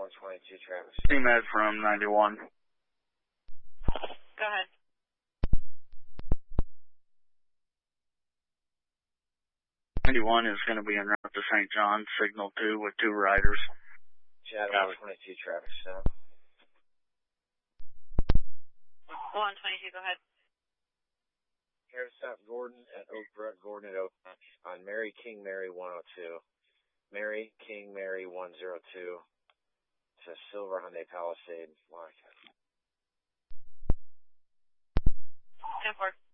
122 traffic. C-Med from 91. Go ahead. Is going to be en route to St. John, signal 2 with 2 riders. Shadow 122 traffic stop. 122, go ahead. Here stop Gordon at Oak Brook, Gordon at Oak on Mary King Mary 102. Mary King Mary 102. It's a silver Hyundai Palisade. 10-4.